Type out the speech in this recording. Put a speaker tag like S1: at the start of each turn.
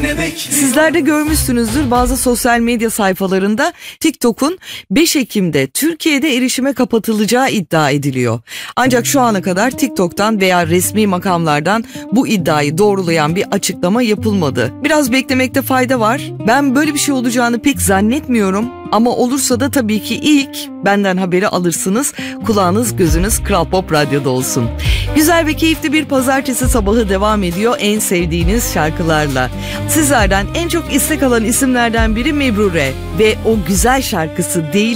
S1: Sizler de görmüşsünüzdür, bazı sosyal medya sayfalarında TikTok'un 5 Ekim'de Türkiye'de erişime kapatılacağı iddia ediliyor. Ancak şu ana kadar TikTok'tan veya resmi makamlardan bu iddiayı doğrulayan bir açıklama yapılmadı. Biraz beklemekte fayda var. Ben böyle bir şey olacağını pek zannetmiyorum. Ama olursa da tabii ki ilk benden haberi alırsınız. Kulağınız gözünüz Kral Pop Radyo'da olsun. Güzel ve keyifli bir pazartesi sabahı devam ediyor en sevdiğiniz şarkılarla. Sizlerden en çok istek alan isimlerden biri Mebrure ve o güzel şarkısı Değil